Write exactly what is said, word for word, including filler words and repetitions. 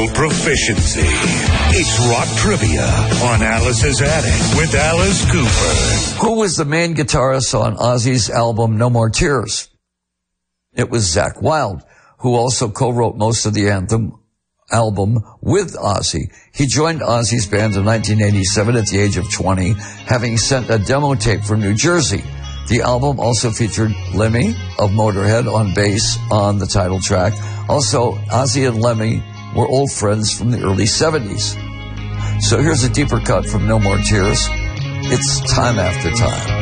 musical proficiency. It's rock trivia on Alice's Attic with Alice Cooper. Who was the main guitarist on Ozzy's album No More Tears? It was Zakk Wylde, who also co-wrote most of the anthem album with Ozzy. He joined Ozzy's band in nineteen eighty-seven at the age of twenty, having sent a demo tape from New Jersey. The album also featured Lemmy of Motorhead on bass on the title track. Also, Ozzy and Lemmy were old friends from the early seventies. So here's a deeper cut from No More Tears. It's Time After Time.